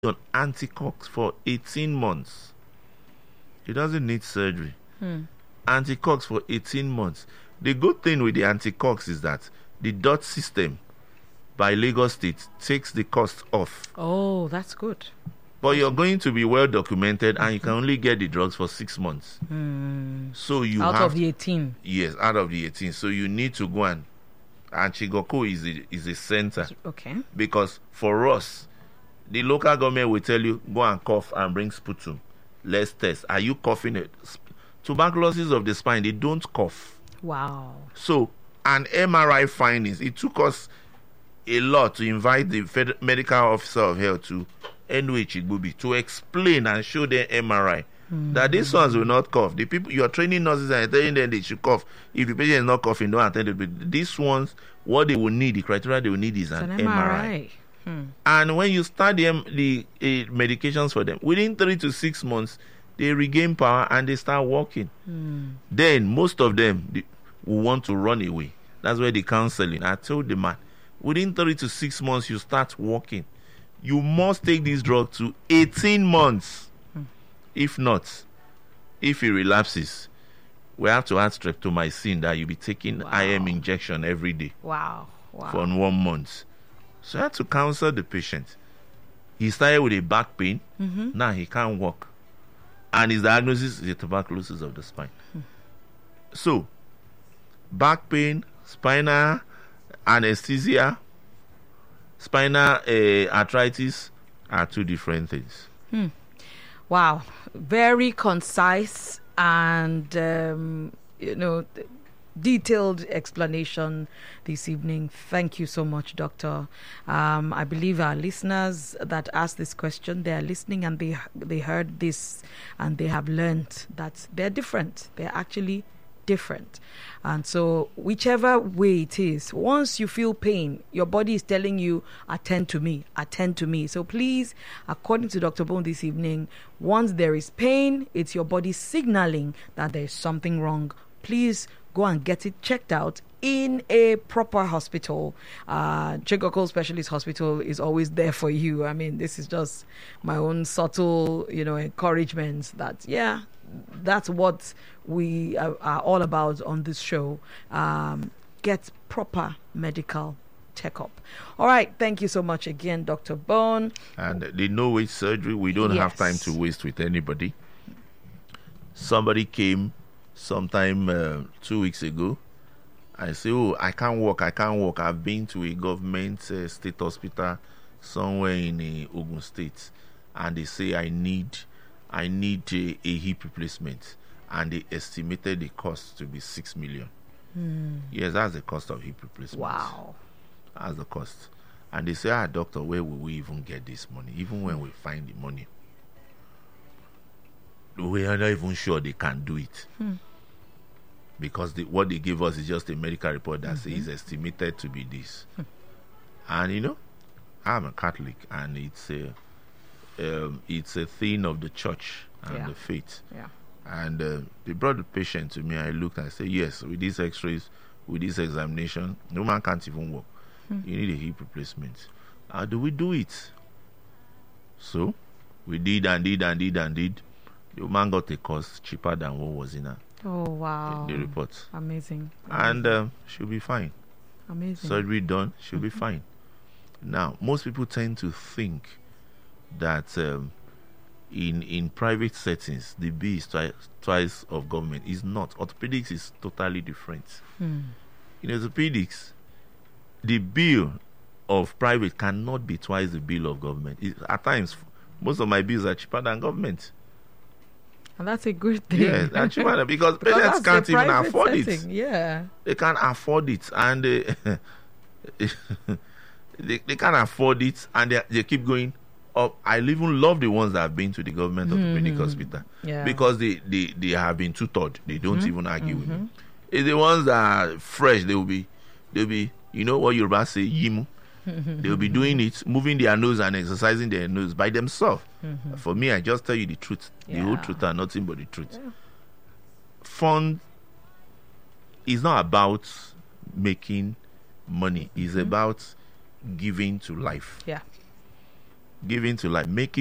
on anticox for 18 months. He doesn't need surgery. Anticox for 18 months. The good thing with the anticox is that the DOT system by Lagos State takes the cost off. Oh, that's good. But you're going to be well documented, and you can only get the drugs for 6 months. So you Out have of the 18. Yes, out of the 18. So you need to go and Chigoko is a center. Okay. Because for us, the local government will tell you, go and cough and bring sputum. Let's test. Are you coughing it? Tuberculosis of the spine, they don't cough. Wow. So, an MRI findings, it took us a lot to invite the medical officer of health to NUH Igbobi to explain and show them MRI that these ones will not cough. The people you are training nurses and telling them they should cough. If the patient is not coughing, don't attend to it. These ones, what they will need, the criteria they will need is an MRI. And when you start the medications for them, within 3 to 6 months, they regain power and they start walking. Then most of them will want to run away. That's where the counseling. I told the man, within 3 to 6 months, you start walking. You must take this drug to 18 months. If not, if he relapses, we have to add streptomycin that you'll be taking IM injection every day. Wow. For 1 month. So I had to counsel the patient. He started with a back pain. Now he can't walk. And his diagnosis is a tuberculosis of the spine. So, back pain, spinal anesthesia, spinal arthritis are two different things. Wow. Very concise and, detailed explanation this evening. Thank you so much, Doctor. I believe our listeners that asked this question, they are listening and they heard this and they have learned that they're different. They're actually different. And so whichever way it is, once you feel pain, your body is telling you, attend to me. So please, according to Dr. Bone this evening, once there is pain, it's your body signaling that there is something wrong. Please go and get it checked out in a proper hospital. Chigoko Specialist Hospital is always there for you. I mean, this is just my own subtle, encouragement that, that's what we are all about on this show. Get proper medical checkup. All right. Thank you so much again, Dr. Bone. And the no-wait surgery, we don't have time to waste with anybody. Somebody came sometime 2 weeks ago. I say, I can't walk. I've been to a government state hospital somewhere in Ogun State, and they say I need a hip replacement, and they estimated the cost to be 6 million. Yes, that's the cost of hip replacement. Wow. That's the cost. And they say, doctor, where will we even get this money? Even when we find the money, we are not even sure they can do it. Because what they give us is just a medical report that says estimated to be this. And I'm a Catholic, and it's a thing of the church and the faith. And they brought the patient to me. I looked and I said, yes, with these x-rays, with this examination, no man can't even walk. You need a hip replacement. How do we do it? So we did. The woman got a cost cheaper than what was in the report. Amazing. And she'll be fine. Amazing. Surgery done, she'll be fine. Now, most people tend to think that in private settings, the bill is twice of government. It's not. Orthopedics is totally different. In orthopedics, the bill of private cannot be twice the bill of government. At times, most of my bills are cheaper than government. And that's a good thing. Yeah, that's cheaper because patients can't even afford setting. it. Yeah. They can't afford it, and they can't afford it, and they keep going up. I even love the ones that have been to the government orthopedic hospital because they have been tutored. They don't even argue with me. It's the ones that are fresh. They'll be what Yoruba say, yimu. They'll be doing it, moving their nose and exercising their nose by themselves. For me, I just tell you the truth. The whole truth and nothing but the truth. Fund is not about making money. It's about giving to life. giving to life, making